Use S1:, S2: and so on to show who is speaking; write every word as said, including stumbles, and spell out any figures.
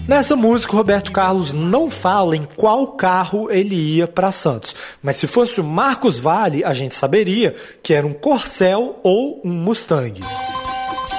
S1: Nessa música, o Roberto Carlos não fala em qual carro ele ia para Santos, mas se fosse o Marcos Valle, a gente saberia que era um Corcel ou um Mustang.